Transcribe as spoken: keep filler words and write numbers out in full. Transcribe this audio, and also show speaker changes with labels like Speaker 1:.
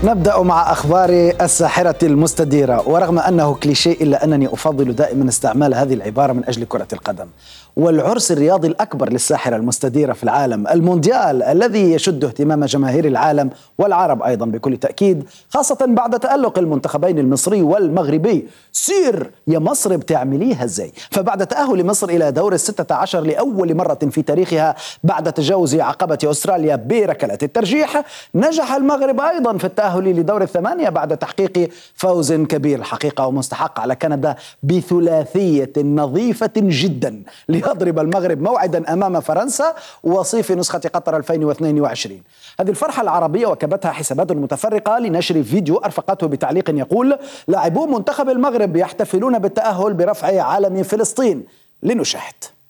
Speaker 1: نبدأ مع أخبار الساحرة المستديرة، ورغم أنه كليشيه إلا أنني أفضل دائما استعمال هذه العبارة من أجل كرة القدم. والعرس الرياضي الأكبر للساحرة المستديرة في العالم، المونديال الذي يشد اهتمام جماهير العالم والعرب أيضا بكل تأكيد، خاصة بعد تألق المنتخبين المصري والمغربي. سير يا مصر بتعمليها ازاي؟ فبعد تأهل مصر إلى دور الستة عشر لأول مرة في تاريخها بعد تجاوز عقبة أستراليا بركلات الترجيح، نجح المغرب أيضا في التأهل لدور الثمانية بعد تحقيق فوز كبير الحقيقة ومستحق على كندا بثلاثية نظيفة جدا ليضرب المغرب موعدا أمام فرنسا وصيف نسخة قطر ألفين واثنين وعشرين. هذه الفرحة العربية وكبتها حسابات متفرقة لنشر فيديو أرفقته بتعليق يقول: لاعبو منتخب المغرب يحتفلون بالتأهل برفع علم فلسطين. لنشاهد.